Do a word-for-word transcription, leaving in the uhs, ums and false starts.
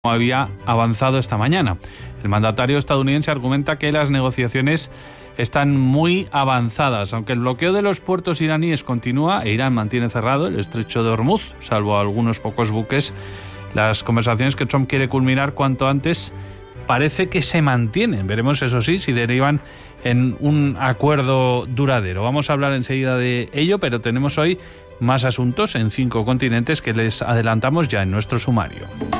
había avanzado esta mañana. El mandatario estadounidense argumenta que las negociaciones están muy avanzadas, aunque el bloqueo de los puertos iraníes continúa e Irán mantiene cerrado el estrecho de Hormuz, salvo algunos pocos buques. Las conversaciones que Trump quiere culminar cuanto antes parece que se mantienen. Veremos, eso sí, si derivan en un acuerdo duradero. Vamos a hablar enseguida de ello, pero tenemos hoy más asuntos en cinco continentes que les adelantamos ya en nuestro sumario.